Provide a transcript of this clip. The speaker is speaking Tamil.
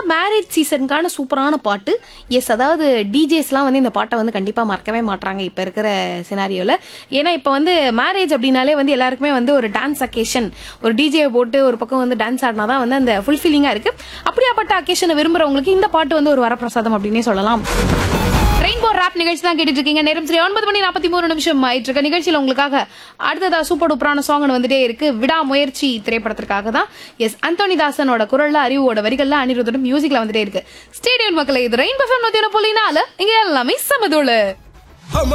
மேரேஜ் சீசனுக்கான சூப்பரான பாட்டு. எஸ், அதாவது டிஜேஸ்லாம் வந்து இந்த பாட்டை வந்து கண்டிப்பா மறக்கவே மாட்டாங்க இப்ப இருக்கிற சினாரியோல. ஏன்னா இப்ப வந்து மேரேஜ் அப்படின்னாலே வந்து எல்லாருக்குமே வந்து ஒரு டான்ஸ் அக்கேஷன், ஒரு டிஜே போட்டு ஒரு பக்கம் வந்து டான்ஸ் ஆடினாதான் வந்து அந்த ஃபுல்ஃபில்லிங்கா இருக்கு. அப்படியாப்பட்ட அக்கேஷனை விரும்புறவங்களுக்கு இந்த பாட்டு வந்து ஒரு வரப்பிரசாதம் அப்படின்னே சொல்லலாம். ரெயின்போ ராப் நிகழ்ச்சி தான் கேட்டுட்டு இருக்கீங்க. நேரம் 9:43 ஆயிட்டு இருக்க நிகழ்ச்சியில உங்களுக்காக அடுத்ததா சூப்பர் டூப்பரான சாங் வந்துட்டே இருக்கு. விடாமுயற்சி திரைப்படத்திற்காக தான். எஸ், அந்தோனிதாசனோட குரல்ல, அறிவோட வரிகள்ல, அனிருத்தோட மியூசிக்ல வந்துட்டே இருக்கு. ஸ்டேடியம் மக்களை, இது ரெயின்போ FM 101.4. இங்க எல்லாமே சமதோளு.